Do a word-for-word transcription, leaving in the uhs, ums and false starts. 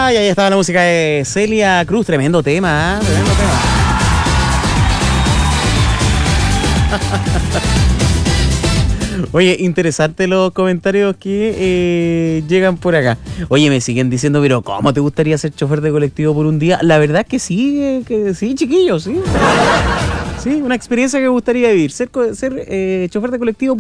Ay, ahí estaba la música de Celia Cruz. Tremendo tema, ¿eh? Tremendo tema. Oye, interesante los comentarios que eh, llegan por acá. Oye, me siguen diciendo, pero ¿cómo te gustaría ser chofer de colectivo por un día? La verdad es que sí, eh, que sí, chiquillos, sí. Sí, una experiencia que me gustaría vivir, ser, ser eh, chofer de colectivo